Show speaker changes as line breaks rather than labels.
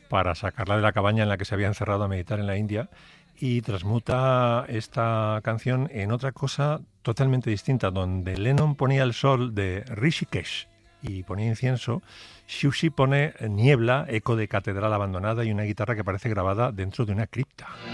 para sacarla de la cabaña en la que se había encerrado a meditar en la India y transmuta esta canción en otra cosa totalmente distinta. Donde Lennon ponía el sol de Rishikesh y ponía incienso, Siouxsie pone niebla, eco de catedral abandonada y una guitarra que parece grabada dentro de una cripta.